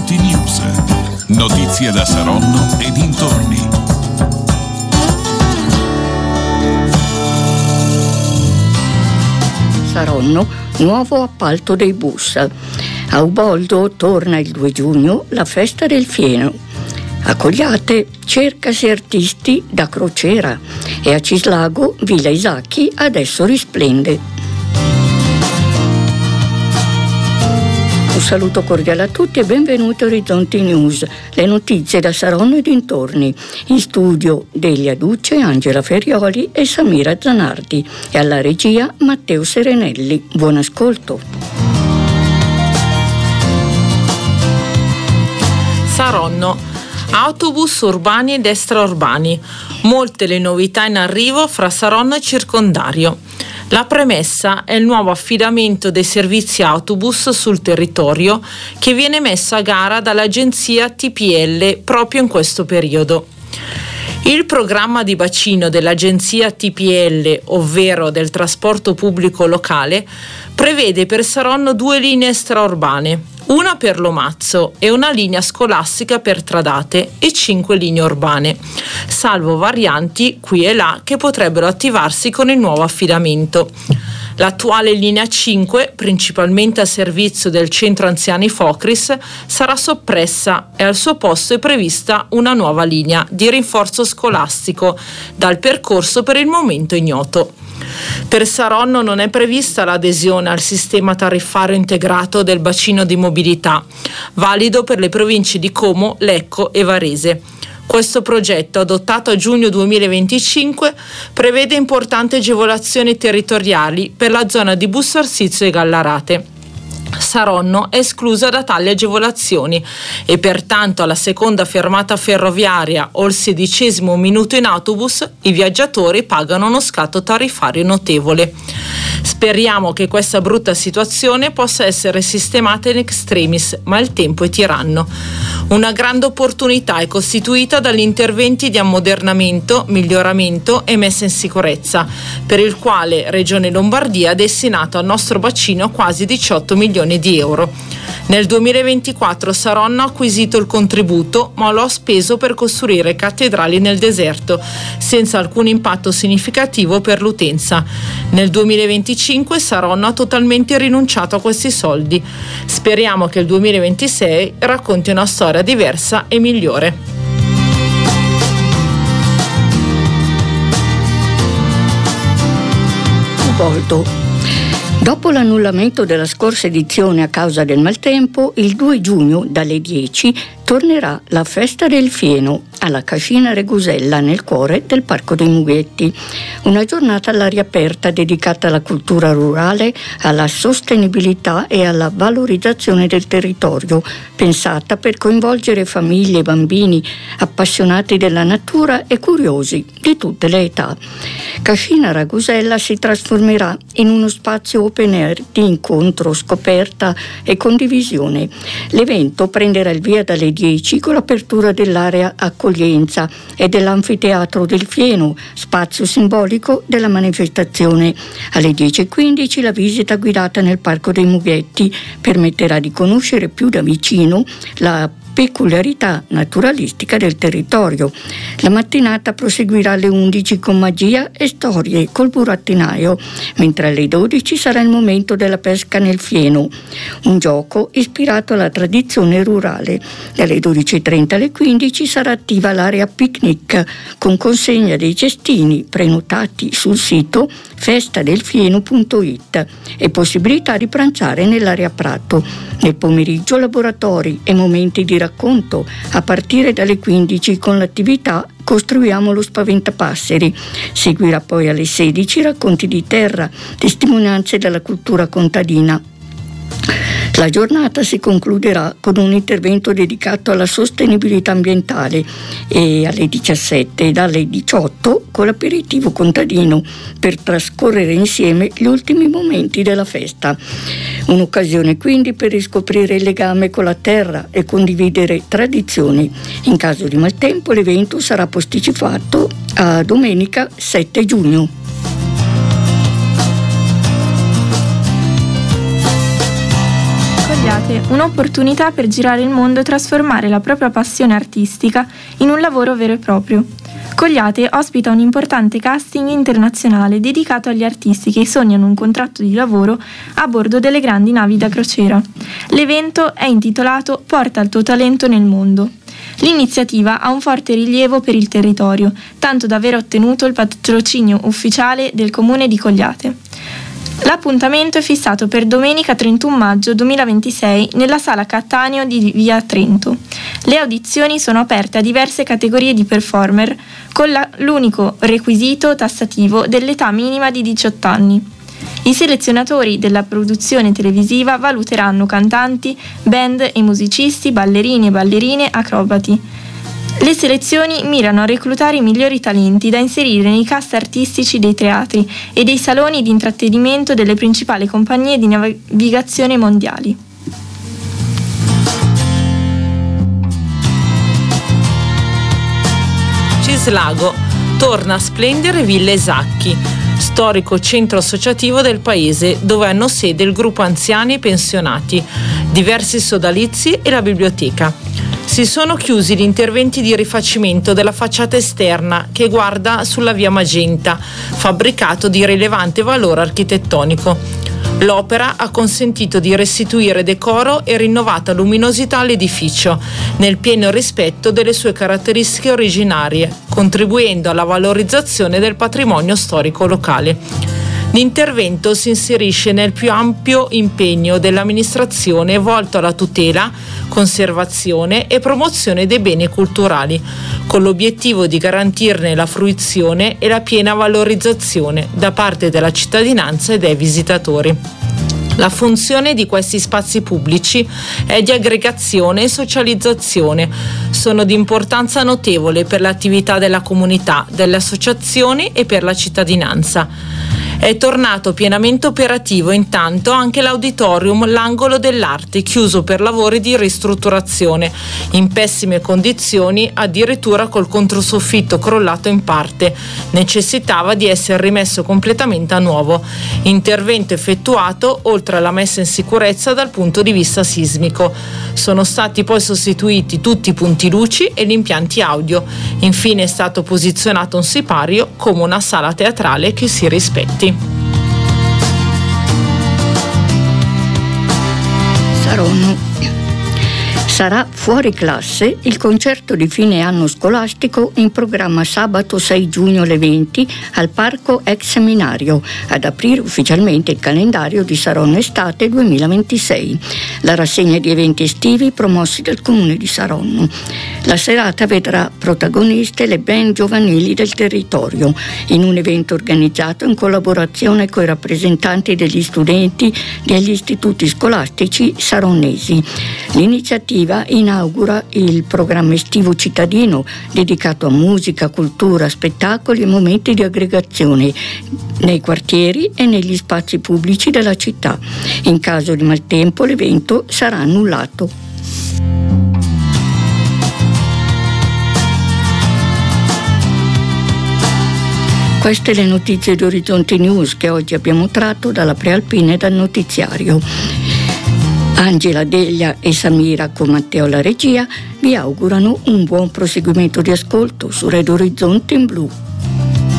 Donti News. Notizie da Saronno e dintorni. Saronno, nuovo appalto dei bus. A Uboldo torna il 2 giugno la festa del fieno. A Cogliate cercasi artisti da crociera e a Cislago Villa Isacchi adesso risplende. Un saluto cordiale a tutti e benvenuti a Orizzonti News, le notizie da Saronno e dintorni. In studio Delia Duce, Angela Ferrioli e Samira Zanardi e alla regia Matteo Serenelli. Buon ascolto. Saronno, autobus urbani ed extraurbani. Molte le novità in arrivo fra Saronno e circondario. La premessa è il nuovo affidamento dei servizi autobus sul territorio che viene messo a gara dall'agenzia TPL proprio in questo periodo. Il programma di bacino dell'agenzia TPL, ovvero del trasporto pubblico locale, prevede per Saronno 2 linee extraurbane, una per Lomazzo e una linea scolastica per Tradate e 5 linee urbane, salvo varianti qui e là che potrebbero attivarsi con il nuovo affidamento. L'attuale linea 5, principalmente a servizio del centro anziani Focris, sarà soppressa e al suo posto è prevista una nuova linea di rinforzo scolastico dal percorso per il momento ignoto. Per Saronno non è prevista l'adesione al sistema tariffario integrato del bacino di mobilità, valido per le province di Como, Lecco e Varese. Questo progetto, adottato a giugno 2025, prevede importanti agevolazioni territoriali per la zona di Bussarsizio e Gallarate. Saronno è esclusa da tali agevolazioni e pertanto alla seconda fermata ferroviaria o al 16° minuto in autobus i viaggiatori pagano uno scatto tariffario notevole. Speriamo che questa brutta situazione possa essere sistemata in extremis, ma il tempo è tiranno. Una grande opportunità è costituita dagli interventi di ammodernamento, miglioramento e messa in sicurezza, per il quale Regione Lombardia ha destinato al nostro bacino quasi 18 milioni di euro. Nel 2024 Saronno ha acquisito il contributo, ma lo ha speso per costruire cattedrali nel deserto, senza alcun impatto significativo per l'utenza. Nel 2025 Saronno ha totalmente rinunciato a questi soldi. Speriamo che il 2026 racconti una storia diversa e migliore. Uboldo. Dopo l'annullamento della scorsa edizione a causa del maltempo, il 2 giugno dalle 10 tornerà la festa del fieno alla Cascina Regusella nel cuore del Parco dei Mughetti. Una giornata all'aria aperta dedicata alla cultura rurale, alla sostenibilità e alla valorizzazione del territorio, pensata per coinvolgere famiglie e bambini appassionati della natura e curiosi di tutte le età. Cascina Regusella si trasformerà in uno spazio open air di incontro, scoperta e condivisione. L'evento prenderà il via dalle 10 con l'apertura dell'area accoglienza e dell'anfiteatro del Fieno, spazio simbolico della manifestazione. Alle 10:15 la visita guidata nel Parco dei Mughetti permetterà di conoscere più da vicino la peculiarità naturalistica del territorio. La mattinata proseguirà alle 11 con magia e storie col burattinaio, mentre alle 12 sarà il momento della pesca nel fieno, un gioco ispirato alla tradizione rurale. Dalle 12:30 alle 15 sarà attiva l'area picnic con consegna dei cestini prenotati sul sito festadelfieno.it e possibilità di pranzare nell'area Prato. Nel pomeriggio laboratori e momenti di racconto a partire dalle 15 con l'attività Costruiamo lo Spaventapasseri. Seguirà poi alle 16 racconti di terra, testimonianze della cultura contadina. La giornata si concluderà con un intervento dedicato alla sostenibilità ambientale e alle 17 e dalle 18 con l'aperitivo contadino per trascorrere insieme gli ultimi momenti della festa. Un'occasione quindi per riscoprire il legame con la terra e condividere tradizioni. In caso di maltempo l'evento sarà posticipato a domenica 7 giugno. Cogliate, un'opportunità per girare il mondo e trasformare la propria passione artistica in un lavoro vero e proprio. Cogliate ospita un importante casting internazionale dedicato agli artisti che sognano un contratto di lavoro a bordo delle grandi navi da crociera. L'evento è intitolato Porta il tuo talento nel mondo. L'iniziativa ha un forte rilievo per il territorio, tanto da aver ottenuto il patrocinio ufficiale del comune di Cogliate. L'appuntamento è fissato per domenica 31 maggio 2026 nella sala Cattaneo di via Trento. Le audizioni sono aperte a diverse categorie di performer con l'unico requisito tassativo dell'età minima di 18 anni. I selezionatori della produzione televisiva valuteranno cantanti, band e musicisti, ballerini e ballerine, acrobati. Le selezioni mirano a reclutare i migliori talenti da inserire nei cast artistici dei teatri e dei saloni di intrattenimento delle principali compagnie di navigazione mondiali. Cislago torna a splendere Villa Esacchi, storico centro associativo del paese dove hanno sede il gruppo anziani e pensionati, diversi sodalizi e la biblioteca. Si sono chiusi gli interventi di rifacimento della facciata esterna che guarda sulla via Magenta, fabbricato di rilevante valore architettonico. L'opera ha consentito di restituire decoro e rinnovata luminosità all'edificio, nel pieno rispetto delle sue caratteristiche originarie, contribuendo alla valorizzazione del patrimonio storico locale. L'intervento si inserisce nel più ampio impegno dell'amministrazione volto alla tutela, conservazione e promozione dei beni culturali, con l'obiettivo di garantirne la fruizione e la piena valorizzazione da parte della cittadinanza e dei visitatori. La funzione di questi spazi pubblici è di aggregazione e socializzazione. Sono di importanza notevole per l'attività della comunità, delle associazioni e per la cittadinanza. È tornato pienamente operativo intanto anche l'auditorium L'Angolo dell'Arte, chiuso per lavori di ristrutturazione, in pessime condizioni, addirittura col controsoffitto crollato in parte. Necessitava di essere rimesso completamente a nuovo. Intervento effettuato oltre alla messa in sicurezza dal punto di vista sismico. Sono stati poi sostituiti tutti i punti luci e gli impianti audio. Infine è stato posizionato un sipario come una sala teatrale che si rispetti. Saronno. Sarà fuori classe il concerto di fine anno scolastico in programma sabato 6 giugno alle 20 al Parco Ex Seminario, ad aprire ufficialmente il calendario di Saronno Estate 2026, la rassegna di eventi estivi promossi dal Comune di Saronno. La serata vedrà protagoniste le band giovanili del territorio, in un evento organizzato in collaborazione con i rappresentanti degli studenti degli istituti scolastici saronnesi. L'iniziativa inaugura il programma estivo cittadino dedicato a musica, cultura, spettacoli e momenti di aggregazione nei quartieri e negli spazi pubblici della città. In caso di maltempo l'evento sarà annullato. Queste le notizie di Orizzonte News che oggi abbiamo tratto dalla Prealpina e dal notiziario. Angela Deglia e Samira con Matteo alla regia vi augurano un buon proseguimento di ascolto su Radio Orizzonte in Blu.